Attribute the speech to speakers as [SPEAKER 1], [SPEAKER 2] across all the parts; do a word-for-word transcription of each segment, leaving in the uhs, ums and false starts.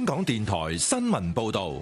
[SPEAKER 1] 港電台新聞報道。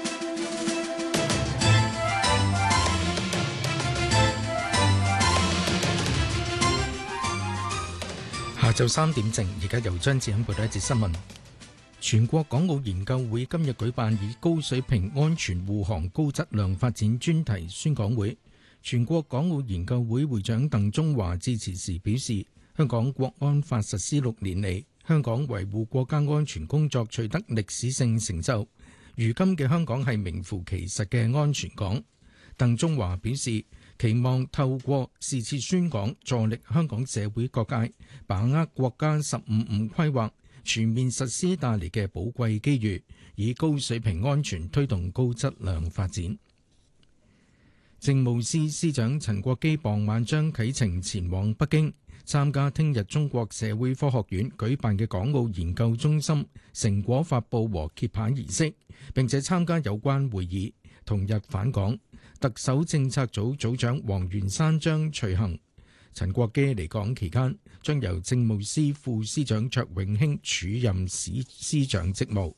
[SPEAKER 2] 下晝三點正，而家由張志欣報道一節新聞。全國港澳研究會今日舉辦以高水平安全護航高質量發展專題宣講會。全國港澳研究會會長鄧中華致辭時表示，香港國安法實施六年嚟，香港維護國家安全工作取得歷史性成就。如今嘅香港係名副其實嘅安全港。鄧中華表示，期望透過是次宣講，助力香港社會各界把握國家十五五規劃全面實施帶嚟嘅寶貴機遇，以高水平安全推動高質量發展。政務司司長陳國基傍晚將啟程前往北京，參加聽日中國社會科學院舉辦嘅港澳研究中心成果發佈和揭牌儀式，並且參加有關會議。同日返港，特首政策組組長黃元山將隨行。陳國基離港期間，將由政務司副司長卓永興署任司司長職務。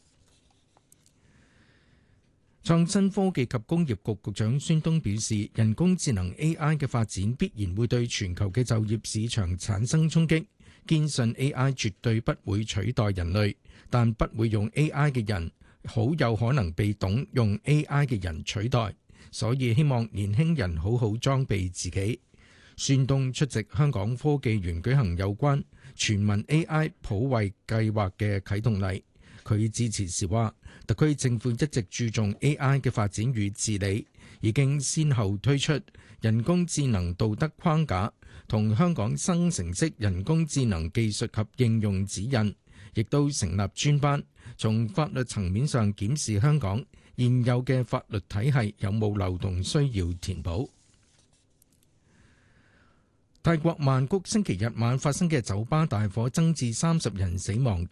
[SPEAKER 2] 創新科技及工業局局長孫東表示，人工智能 A I 嘅發展必然會對全球嘅就業市場產生衝擊，堅信 A I 絕對不會取代人類，但不會用 A I 嘅人好有可能被懂用 A I 嘅人取代，所以希望年輕人好好裝備自己。孫東出席香港科技園舉行有關全民 A I 普惠計劃嘅啟動禮，佢致辭時話，特區政府一直注重 A I 嘅發展與治理，已經先後推出人工智能道德框架同香港生成式人工智能技術及應用指引，亦都成立專班，從法律層面上檢視香港現有嘅法律體系有冇漏洞需要填補。泰國曼谷星期日晚發生嘅酒吧大火增至三十人死亡，